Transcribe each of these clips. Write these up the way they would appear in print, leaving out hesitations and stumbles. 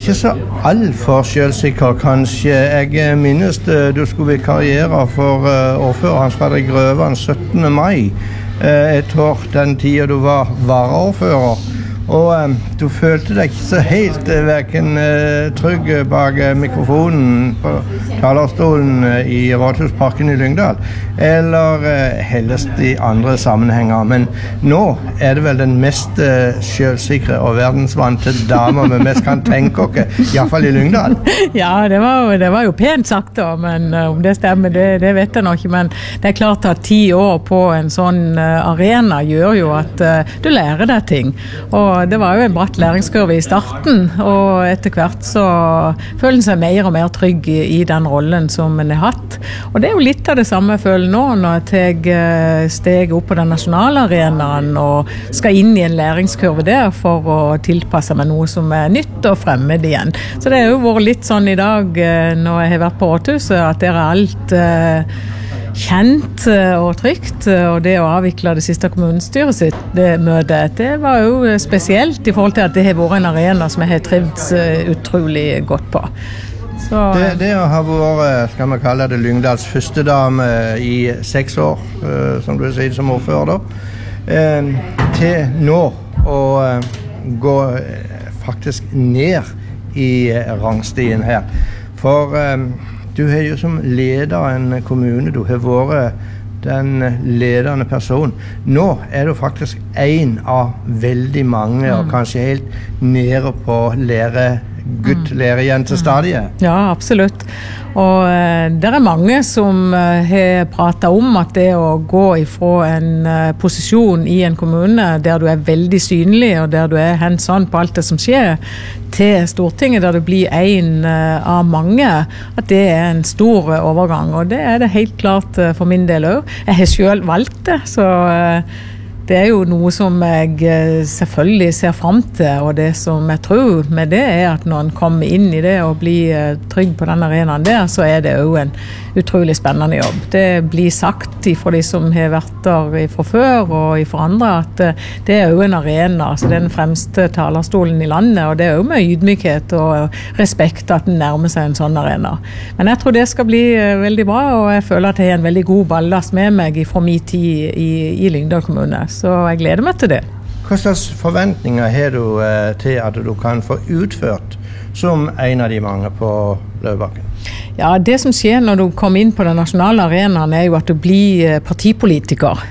ikke så alt for selvsikker, kanskje. Jeg minnes du skulle vikariere for ordfører Hans Fredrik Grøvan 17. mai, et år den tiden du var varaordfører. Og du følte deg ikke så helt hverken trygg bak mikrofonen på talerstolen i Rådhusparken i Lyngdal, eller helst i andre sammenhenger. Men nå det vel den mest selvsikre og verdensvante dama vi mest kan tenke oss, i hvert fall i Lyngdal. Ja, det var jo pent sagt da, men om det stemmer, det vet jeg nok ikke. Men det klart at 10 år på en sånn arena gjør jo at du lærer deg ting. Og det var jo en bratt læringskurve i starten, og etter hvert så føler en seg mer og mer trygg i den rollen som en har hatt. Og det jo litt av det samme jeg føler nå når jeg steg opp på den nasjonale arenaen og skal inn i en læringskurve der for å tilpasse meg noe som nytt og fremmed igjen. Så det jo vært litt sånn i dag når jeg har vært på Rådhuset, at det alt kjent og trygt, og det å avvikle det siste kommunestyret sitt møtet, det var jo spesielt i forhold til at det har vært en arena som jeg har trivts utrolig godt på. Så, det å ha vært, skal vi kalle det Lyngdals første dame i 6 år, som du sier som ordfører da, til nå å gå faktisk ned i rangstien her. For du har jo som leder av en kommune, du har vært den ledende person. Nå du faktisk en av veldig mange, og kanskje helt nede på lærejentestadiet. Ja, absolutt. Og det mange som har pratet om at det å gå ifra en posisjon i en kommune der du veldig synlig og der du hands-on på alt det som skjer, til Stortinget der du blir en av mange, at det en stor overgang. Og det det helt klart for min del også. Jeg har selv valgt det, så det jo noe som jeg selvfølgelig ser frem til, og det som jeg tror med det at når en kommer inn i det og blir trygg på den arenaen der, så det jo en utrolig spennende jobb. Det blir sagt fra de som har vært der fra før og fra andre, at det jo en arena, altså den fremste talerstolen i landet, og det jo med ydmykhet og respekt at den nærmer seg en sånn arena. Men jeg tror det skal bli veldig bra, og jeg føler at jeg har en veldig god ballast med meg fra min tid i Lyngdal kommune. Så jeg gleder meg til det. Hva slags forventninger har du til at du kan få utført som en av de mange på Løvebakken? Ja, det som skjer når du kommer inn på den nasjonale arenaen jo at du blir partipolitiker.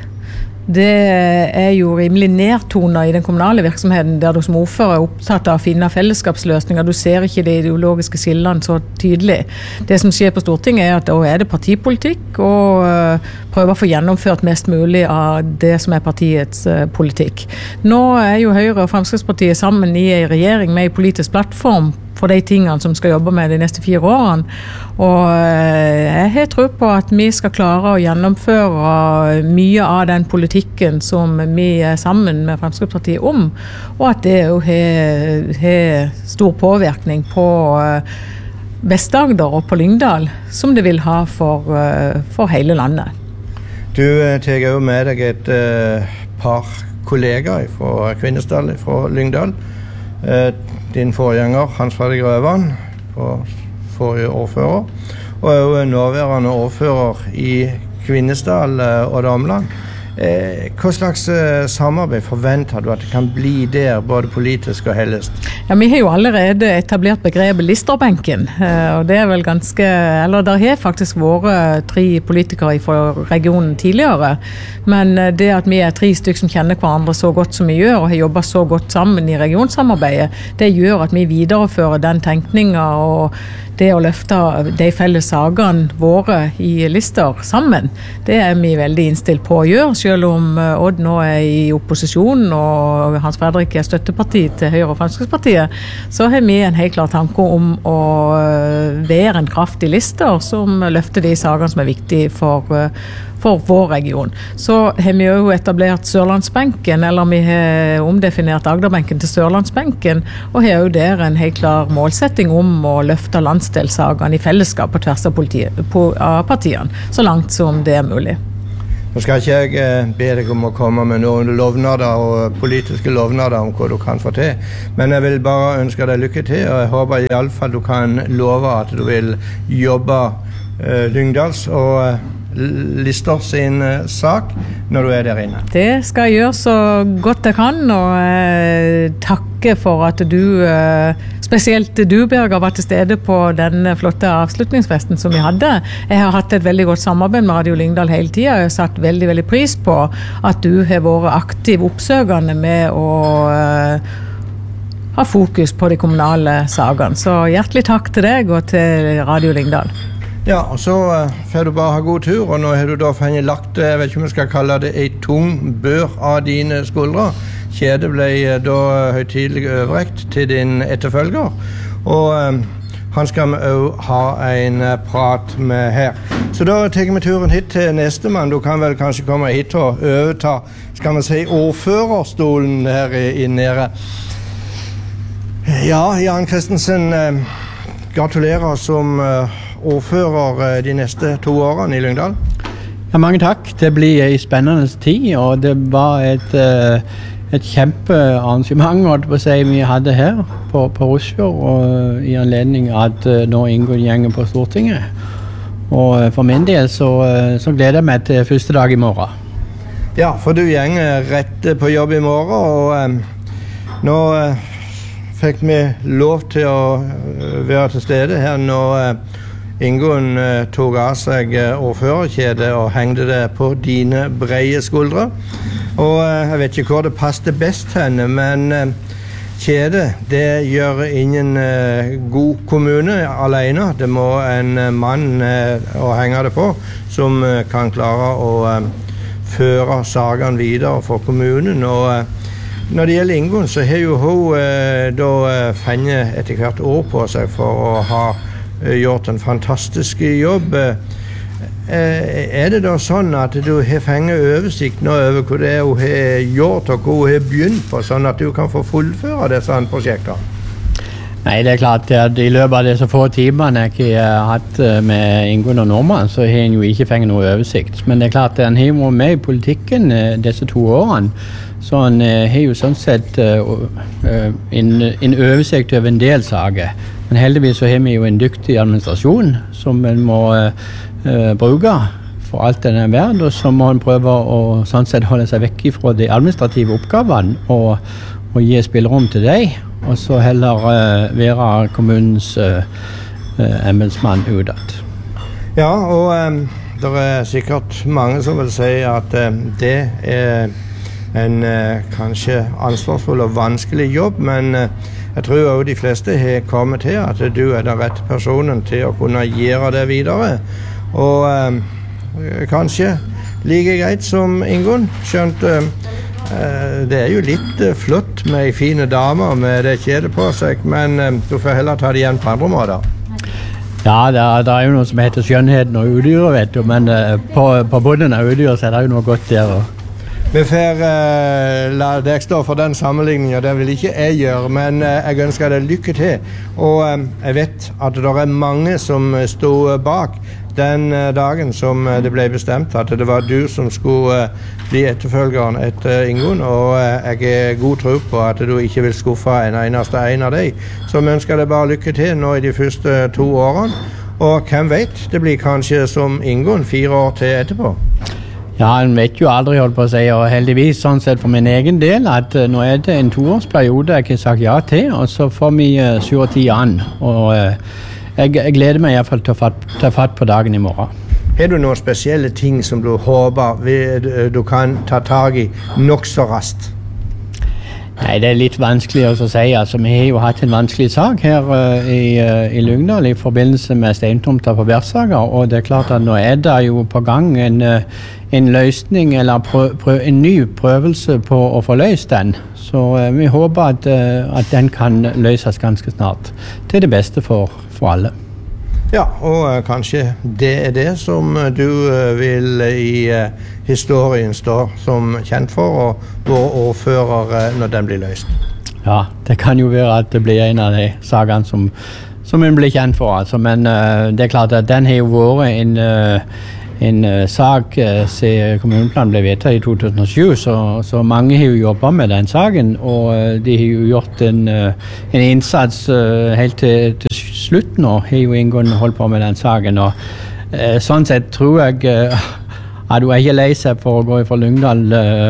Det jo rimelig nedtonet i den kommunale virksomheten, der du som ordfører opptatt av å finne fellesskapsløsninger. Du ser ikke de ideologiske skillene så tydelig. Det som skjer på Stortinget at da det partipolitikk, og prøve å få gjennomført mest mulig av det som partiets politikk. Nå jo Høyre og Fremskrittspartiet sammen i en regjering med en politisk plattform for de tingene som skal jobbe med de neste 4 årene. Og jeg har tro på at vi skal klare å gjennomføre mye av den politikken som vi sammen med Fremskrittspartiet om, og at det jo har stor påvirkning på Vest-Agder og på Lyngdal, som det vil ha for hele landet. Du tar jo med deg et par kollegaer fra Kvinesdal, fra Lyngdal. Din forgjenger Hans Fredrik Grøvan, forrige ordfører, og nåværende ordfører i Kvinesdal og Damland. Hva slags samarbeid forventer du at det kan bli der, både politisk og helst? Ja, vi har jo allerede etablert begrepet Listerbenken, og det vel ganske, eller der har faktisk vært 3 politikere fra regionen tidligere, men det at vi 3 stykker som kjenner hverandre så godt som vi gjør, og har jobbet så godt sammen i regionsamarbeidet, det gjør at vi viderefører den tenkningen og det å løfte de felles sagene våre i Lister sammen, det vi veldig innstilt på å gjøre, selv om Odd nå i opposisjon og Hans Fredrik støtteparti til Høyre og Fremskrittspartiet, så har vi en helt klar tanke om å være en kraftig Lister som løfter de sagene som viktige for vår region. Så har vi jo etablert Sørlandsbenken, eller vi har omdefinert Agderbenken til Sørlandsbenken, og har jo der en helt klar målsetting om å løfte landsdelssagene i fellesskap på tvers av partiene, så langt som det mulig. Nå skal ikke jeg be deg om å komme med noen lovnader og politiske lovnader om hva du kan få til, men jeg vil bare ønske deg lykke til, og jeg håper i alle fall du kan love at du vil jobbe Lyngdals og Lister sin sak når du der inne. Det skal jeg gjøre så godt jeg kan, og takke for at du, spesielt du Birger, var til stede på den flotte avslutningsfesten som vi hadde. Jeg har hatt et veldig godt samarbeid med Radio Lyngdal hele tiden. Jeg har satt veldig, veldig pris på at du har vært aktiv oppsøkende med å ha fokus på de kommunale sakene. Så hjertelig takk til deg og til Radio Lyngdal. Ja, og så får du bare ha god tur, og nå har du da fått lagt, jeg vet ikke om jeg skal kalle det en tung bør av dine skuldre. Kjedet ble da høytidelig overrekt til din etterfølger, og han skal vi også ha en prat med her. Så da tar vi turen hit til nestemann. Du kan vel kanskje komme hit og overta, skal vi si, ordførerstolen her nede. Ja, Jan Kristensen, gratulerer som ordfører de neste 2 årene i Lyngdal. Ja, mange takk. Det blir en spennende tid, og det var et kjempearrangement vi hadde her på Rosfjord, og i anledning at nå inngår gjengen på Stortinget. Og for min del så gleder jeg meg til første dag i morgen. Ja, for du gjenger rett på jobb i morgen, og nå fikk vi lov til å være til stede her når Ingunn tok av seg ordførerkjedet og hengte det på dine breie skuldre. Og jeg vet ikke hvor det passte best henne, men kjedet, det gjør ingen god kommune alene. Det må en mann å henge det på, som kan klare å føre sakene videre for kommunen. Og når det gjelder Ingunn, så har jo hun da fennet etter hvert år på seg for å ha gjort en fantastisk jobb. Det da sånn at du har fengt oversikt nå over hva det hun har gjort og hva hun har begynt på, sånn at du kan få fullføre disse prosjektene? Nei, det klart at i løpet av disse få timene jeg har hatt med Ingunn og Normann, så har en jo ikke fengt noe oversikt. Men det klart at han har vært med i politikken disse 2 årene, så han har jo sånn sett en oversikt over en del saker. Men heldigvis så har vi jo en dyktig administrasjon som en må bruke for alt den er verd, og så må en prøve å sånn sett holde seg vekk fra de administrative oppgavene og gi spillerom til dem, og så heller være kommunens embetsmann utad. Ja, og det er sikkert mange som vil si at det er en kanskje ansvarsfull og vanskelig jobb, men jeg tror også de fleste har kommet til at du er den rette personen til å kunne gjøre det videre. Og kanskje like greit som Ingunn, skjønt det er jo litt flott med en fine dame med det kjedet på seg, men du får heller ta det igjen på andre måter. Ja, det er jo noe som heter skjønnheten og udyret, vet du, men på bunnen av udyret så er det jo noe godt der. Vi får la deg stå for den sammenligningen, det vil ikke jeg gjøre, men jeg ønsker deg lykke til. Og jeg vet at det er mange som stod bak den dagen som det ble bestemt at det var du som skulle bli etterfølgeren etter Ingunn, og jeg er god tro på at du ikke vil skuffe en eneste en av deg. Så vi ønsker deg bare lykke til nå i de første 2 årene, og hvem vet, det blir kanskje som Ingunn 4 år til etterpå. Ja, en vet jo aldri, holdt på å si, og heldigvis sånn sett for min egen del, at nå er det en 2-årsperiode jeg har sagt ja til, og så får vi 7 og 10 an, og jeg gleder meg i hvert fall til å ta fatt på dagen i morgen. Har du noen spesielle ting som du håper du kan ta tag i nok så raskt? Nei, det er litt vanskelig å si. Altså, vi har jo hatt en vanskelig sak her i Lyngdal i forbindelse med steintomter på Bersager, og det er klart at nå er det jo på gang en løsning, eller en ny prøvelse på å få løst den. Så vi håper at den kan løses ganske snart, til det beste for alle. Ja, og kanskje det er det som du vil i historien stå som kjent for, og vår ordfører når den blir løst. Ja, det kan jo være at det blir en av de sakene som en blir kjent for, altså. Men det er klart at den har jo vært en sak siden kommuneplanen ble vedtatt i 2007, så mange har jo jobbet med den saken, og de har jo gjort en innsats helt til slutt nå, har jo Ingunn holdt på med den saken, og sånn sett tror jeg at hun ikke lei seg for å gå fra Lyngdal.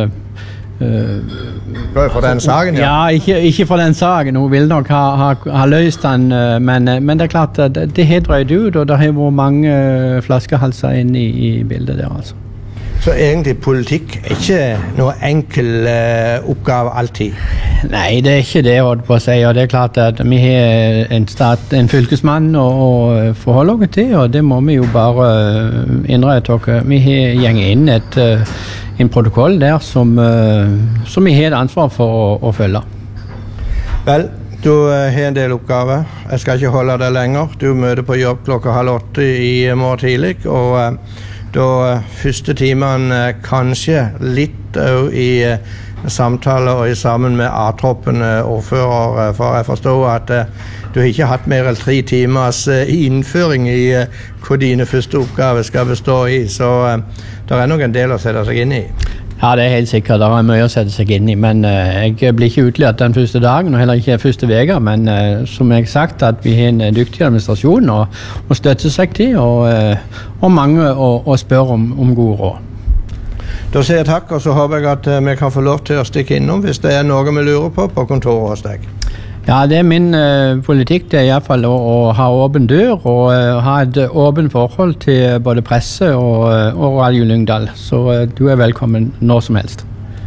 Gå for den saken, ja? Ja, ikke for den saken. Hun vil nok ha løst den, men det er klart at det har drøyd ut, og det har vært mange flaskehalser inn i bildet der, altså. Så egentlig politikk ikke noe enkel oppgave alltid? Nei, det er ikke det, holdt på å si, og det er klart at vi har en fylkesmann å forholde oss til, og det må vi jo bare innrømme oss. Vi har gjenget inn en protokoll der som vi har et ansvar for å følge. Vel, du har en del oppgaver. Jeg skal ikke holde deg lenger. Du møter på jobb 7:30 i morgen tidlig, og da første timen kanskje litt i samtale og sammen med A-troppen ordfører, for jeg forstår at du har ikke hatt mer enn 3 timers innføring i hva dine første oppgaver skal bestå i, så det er nok en del å sette seg inn i. Ja, det er helt sikkert. Det er mye å sette seg inn i, men jeg blir ikke utlært den første dagen, og heller ikke første vega, men som jeg har sagt, at vi har en dyktig administrasjon og støtter seg til, og mange å spørre om gode råd. Da sier jeg takk, og så håper jeg at vi kan få lov til å stikke innom hvis det er noe vi lurer på kontoret hos deg. Ja, det er min politikk, det er i hvert fall å ha åpen dør og ha et åpen forhold til både presse og Radio Lyngdal, så du er velkommen når som helst.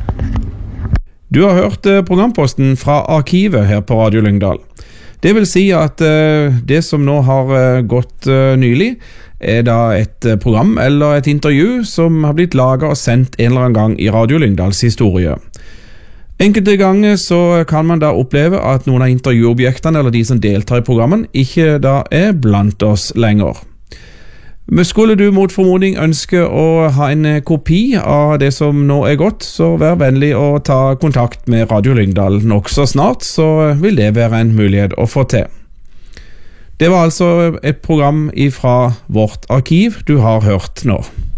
Du har hørt programposten fra arkivet her på Radio Lyngdal. Det vil si at det som nå har gått nylig, er da et program eller et intervju som har blitt laget og sendt en eller annen gang i Radio Lyngdals historie. Enkelte ganger så kan man da oppleve at noen av intervjuobjektene eller de som deltar i programmen ikke da er blant oss lenger. Men skulle du mot formodning ønske å ha en kopi av det som nå er gått, så vær vennlig å ta kontakt med Radio Lyngdal nok så snart, så vil det være en mulighet å få til. Det var altså et program fra vårt arkiv du har hørt nå.